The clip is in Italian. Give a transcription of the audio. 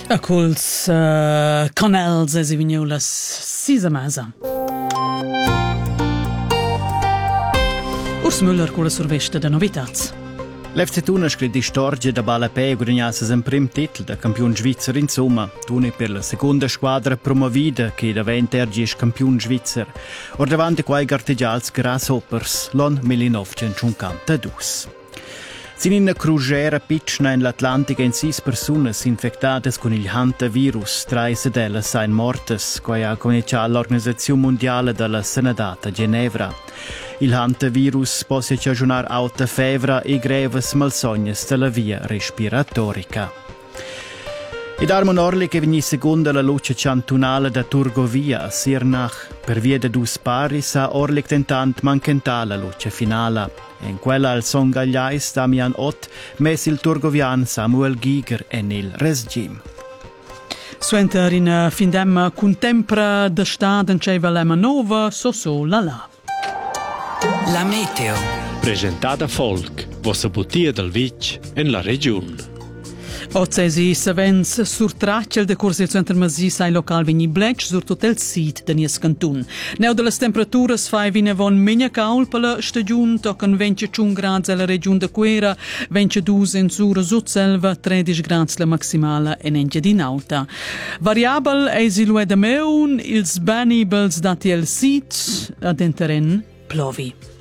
A culs canals e si vigniu las 6:30. Urs Müller con la survesta de novitats. L'FC Thun ha scritto storia da Balapè e guadagnasse in prim titolo da campione svizzer in somma. Thun è per la seconda squadra promovida che davvero ergi è campione svizzer. Or davanti quai garteggials Grasshoppers l'an 1952. Sin in una crugera pitchna in l'Atlantica in 6 persone infectate con il hantavirus, 3 sedelle sain mortes, quai ha cominciato l'Organizzazione Mondiale della Sanità a Ginevra. Il hantavirus può cagionare alta febra e greves malsognes della via respiratorica. Ed Armon Orlik è venuto seconda la luce cantonale da Turgovia a Sirnach. Per via de dus paris ha Orlik tentant mancentà la luce finale. E in quella al son Gagliais Damian Ott mes il turgovian Samuel Giger e nel resgim. Suenter in findem contempra de stad in Cevalema Nova, so la. La meteo. Presentata Folk, vostra bottiglia del Vic in la regione. Ozzesi savens sur traccia de corsi del centro Masi sai local vegni blech sur tot el sit de nies cantun. Neu de las temperaturas fai vine von menia caul per la stagiun tocan 21 grads alla regione de Quera, 22 in Sura Sutselva, 13 grads la maximala en engia di nauta. Variabel eis il ueda meun, ils banibels dati el sit ad enteren plovi.